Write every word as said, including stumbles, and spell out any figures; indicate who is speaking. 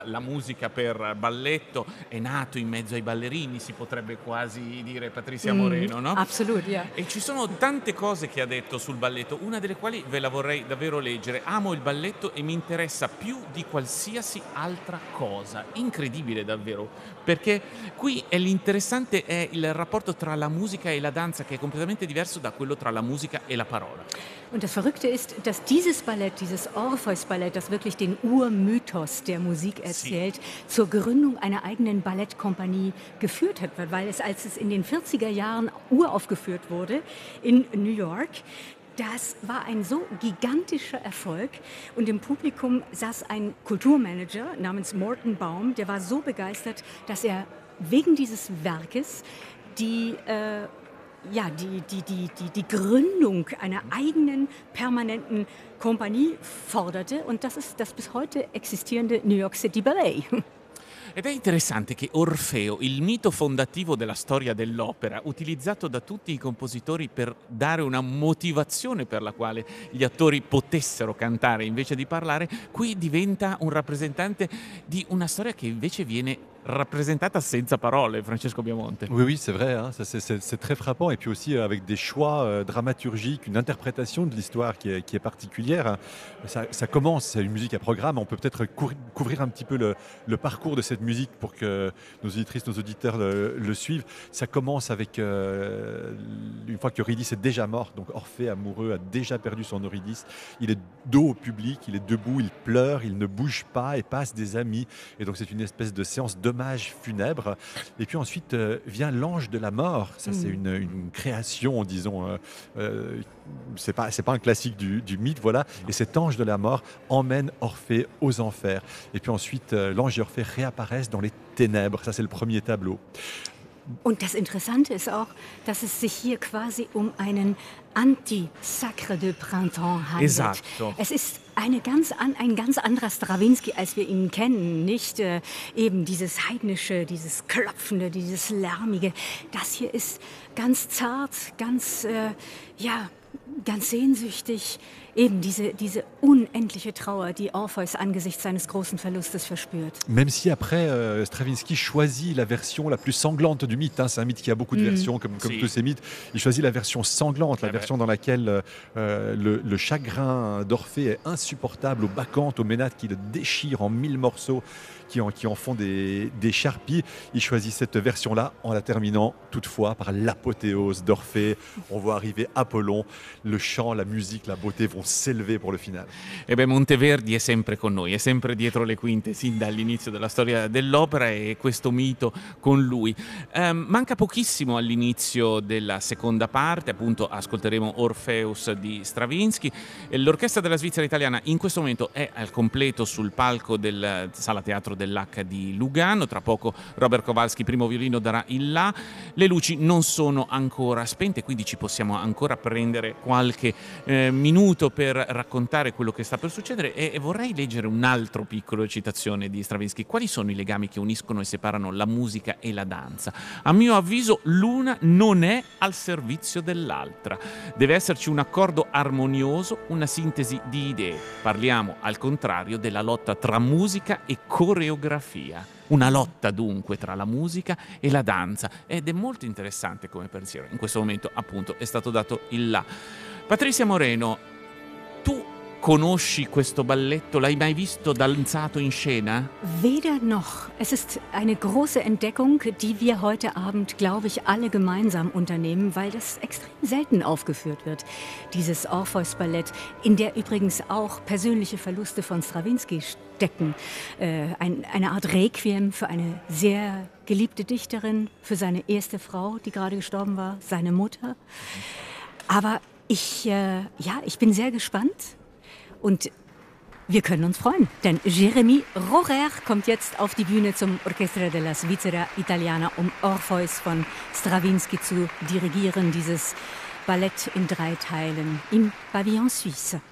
Speaker 1: La musica per balletto è nato in mezzo ai ballerini, si potrebbe quasi dire, Patrizia
Speaker 2: Mh,
Speaker 1: Moreno, no,
Speaker 2: absolut, ja.
Speaker 1: e ci sono tante cose che ha detto sul balletto, una delle quali ve la vorrei davvero leggere: "Amo il balletto e mi interessa più di qualsiasi altra cosa." Incredibile davvero, perché qui è l'interessante è il rapporto tra la musica e la danza, che è completamente diverso da quello tra la musica e la parola.
Speaker 2: Und das Verrückte ist, dass dieses Ballett, dieses Orpheus-Ballett, das wirklich den Urmythos der Musik
Speaker 1: Sì.
Speaker 2: erzählt, zur Gründung einer eigenen Ballettkompanie geführt hat. Weil es, als es in den vierziger Jahren uraufgeführt wurde in New York, das war ein so gigantischer Erfolg und im Publikum saß ein Kulturmanager namens Morton Baum, der war so begeistert, dass er wegen dieses Werkes die, äh, ja, die die die die die Gründung einer eigenen permanenten Kompanie forderte und das ist das bis heute existierende New York City Ballet.
Speaker 1: Ed è interessante che Orfeo, il mito fondativo della storia dell'opera, utilizzato da tutti i compositori per dare una motivazione per la quale gli attori potessero cantare invece di parlare, qui diventa un rappresentante di una storia che invece viene rappresentata senza parole, Francesco Biamonte.
Speaker 3: Oui, oui, c'est vrai, hein, ça c'est c'est c'est très frappant et puis aussi euh, avec des choix, heu, dramaturgiques, une interprétation de l'histoire qui est qui est particulière. Ça ça commence, c'est une musique à programme, on peut peut-être couvri couvrir un petit peu le le parcours de cette musique pour que nos auditrices, nos auditeurs le le suivent. Ça commence avec, heu, une fois qu'Eurydice est déjà morte, donc Orphée amoureux a déjà perdu son Eurydice. Il est dos au public, il est debout, il pleure, il ne bouge pas et passe des amis et donc c'est une espèce de séance d'hommage funèbre et puis ensuite, heu, vient l'ange de la mort. Ça, c'est
Speaker 2: Mmh.
Speaker 3: une une création, disons, heu heu, c'est pas c'est pas un classique du du mythe, voilà et cet ange de la mort emmène Orphée aux enfers et puis ensuite, heu, l'ange et Orphée réapparaissent dans les ténèbres. Ça, c'est le premier tableau.
Speaker 2: Und das Interessante ist auch, dass es sich hier quasi um einen Anti-Sacre de Printemps handelt.
Speaker 1: Esatto.
Speaker 2: Es ist eine ganz an ein ganz anderer Strawinsky, als wir ihn kennen, nicht, äh, eben dieses Heidnische, dieses Klopfende, dieses Lärmige. Das hier ist ganz zart, ganz, äh, ja, ganz sehnsüchtig. Eben diese diese unendliche Trauer, die Orpheus angesichts seines großen Verlustes verspürt.
Speaker 3: Même si après, heu, Stravinsky choisit la version la plus sanglante du mythe, hein. C'est un mythe qui a beaucoup de
Speaker 2: Mmh.
Speaker 3: versions comme comme
Speaker 1: Si.
Speaker 3: tous ces mythes. Il choisit la version sanglante, la
Speaker 1: Eh beh.
Speaker 3: version dans laquelle, heu heu, le le chagrin d'Orphée est insupportable, aux bacchantes, aux ménates qui le déchirent en mille morceaux, qui en qui en font des des charpies. Il choisit cette version-là en la terminant toutefois par l'apothéose d'Orphée. On voit arriver Apollon, le chant, la musique, la beauté vont s'élever pour le finale.
Speaker 1: E beh, Monteverdi è sempre con noi, è sempre dietro le quinte sin dall'inizio della storia dell'opera e questo mito con lui. Ehm, manca pochissimo all'inizio della seconda parte, appunto ascolteremo Orpheus di Stravinsky. E l'Orchestra della Svizzera Italiana in questo momento è al completo sul palco del Sala Teatro dell'H di Lugano, tra poco Robert Kowalski, primo violino, darà il là. Le luci non sono ancora spente, quindi ci possiamo ancora prendere qualche eh, minuto per raccontare quello che sta per succedere e, e vorrei leggere un altro piccolo citazione di Stravinsky. Quali sono i legami che uniscono e separano la musica e la danza? A mio avviso l'una non è al servizio dell'altra. Deve esserci un accordo armonioso, una sintesi di idee. Parliamo al contrario della lotta tra musica e coreografia. Una lotta dunque tra la musica e la danza ed è molto interessante come pensiero. In questo momento appunto è stato dato il là. Patrizia Moreno, tu conosci questo balletto? L'hai mai visto danzato in scena?
Speaker 2: Weder noch. Es ist eine große Entdeckung, die wir heute Abend, glaube ich, alle gemeinsam unternehmen, weil das extrem selten aufgeführt wird, dieses Orpheus-Ballett, in der übrigens auch persönliche Verluste von Strawinsky stecken. Äh, ein, eine Art Requiem für eine sehr geliebte Dichterin, für seine erste Frau, die gerade gestorben war, seine Mutter. Aber ich, äh, ja, ich bin sehr gespannt. Und wir können uns freuen, denn Jérémy Rohrer kommt jetzt auf die Bühne zum Orchestra della Svizzera Italiana, um Orpheus von Strawinsky zu dirigieren, dieses Ballett in drei Teilen im Pavillon Suisse.